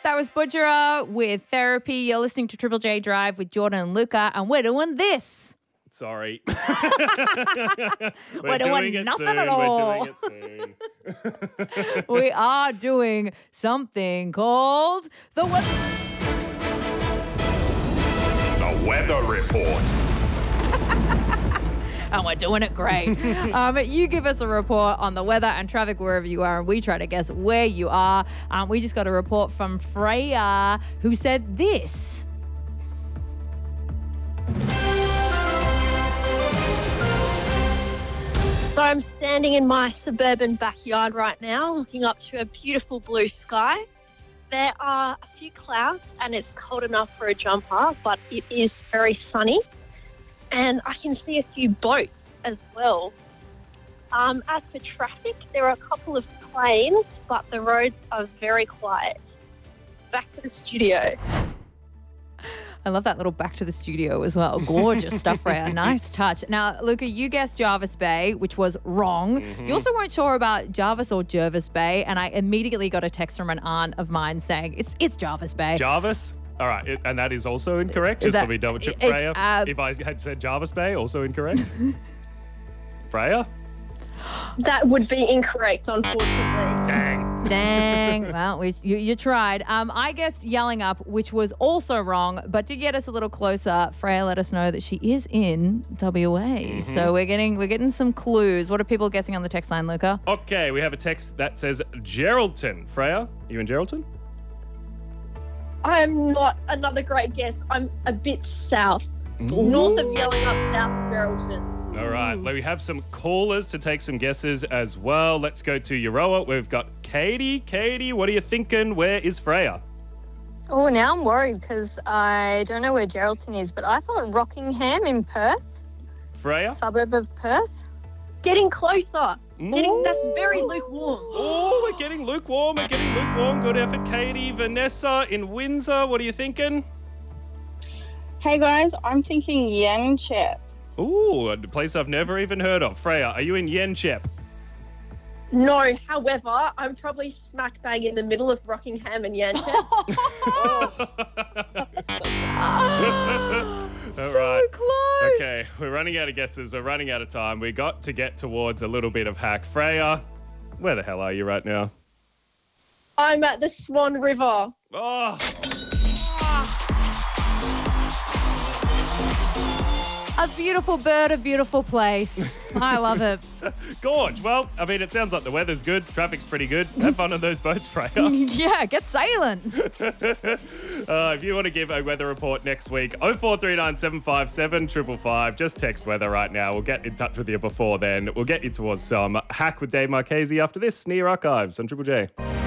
That was Budgera with Therapy. You're listening to Triple J Drive with Jordan and Luca, and we're doing this. Sorry. We're doing nothing soon. at all. We're doing it soon. We are doing something called the weather. The Weather Report. And we're doing it great. You give us a report on the weather and traffic wherever you are, and we try to guess where you are. We just got a report from Freya, who said this. So I'm standing in my suburban backyard right now, looking up to a beautiful blue sky. There are a few clouds and it's cold enough for a jumper, but it is very sunny. And I can see a few boats as well. As for traffic, there are a couple of planes, but the roads are very quiet. Back to the studio. I love that little back to the studio as well. Gorgeous stuff, Freya. Nice touch. Now, Luca, you guessed Jarvis Bay, which was wrong. Mm-hmm. You also weren't sure about Jarvis or Jervis Bay, and I immediately got a text from an aunt of mine saying it's Jarvis Bay. Jarvis? All right, and that is also incorrect. Just let me double check. Freya, if I had said Jarvis Bay, also incorrect. Freya? That would be incorrect, unfortunately. Dang. Well, you tried. I guessed Yelling Up, which was also wrong, but did get us a little closer. Freya let us know that she is in WA. So we're getting some clues. What are people guessing on the text line, Luca? Okay, we have a text that says Geraldton. Freya, you in Geraldton? I'm not another great guess. I'm a bit south. North of Yelling Up, south of Geraldton. All right, we have some callers to take some guesses as well. Let's go to Euroa. We've got Katie. Katie, what are you thinking? Where is Freya? Oh, now I'm worried because I don't know where Geraldton is, but I thought Rockingham in Perth, Freya? suburb of Perth. Getting closer. That's very lukewarm. Oh, we're getting lukewarm. Good effort, Katie. Vanessa in Windsor, what are you thinking? Hey guys, I'm thinking Yanchep. Ooh, a place I've never even heard of. Freya, are you in Yenchep? No, however, I'm probably smack bang in the middle of Rockingham and Yanchep. All right. Close. Okay, we're running out of guesses. We're running out of time. We got to get towards a little bit of hack. Freya, where the hell are you right now? I'm at the Swan River. Oh, A beautiful bird, a beautiful place. I love it. gorge. Well, I mean, it sounds like the weather's good. Traffic's pretty good. Have fun on those boats, Freya. Yeah, get sailing. If you want to give a weather report next week, 0439 757 555. Just text weather right now. We'll get in touch with you before then. We'll get you towards some hack with Dave Marchese after this. Near Archives on Triple J.